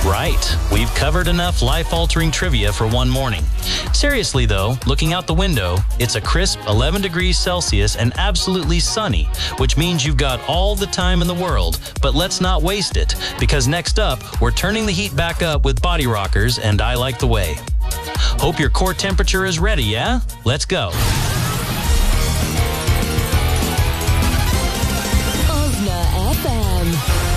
Right. We've covered enough life-altering trivia for one morning. Seriously, though, looking out the window, it's a crisp 11 degrees Celsius and absolutely sunny, which means you've got all the time in the world. But let's not waste it, because next up, we're turning the heat back up with Body Rockers and I Like the Way. Hope your core temperature is ready, yeah? Let's go.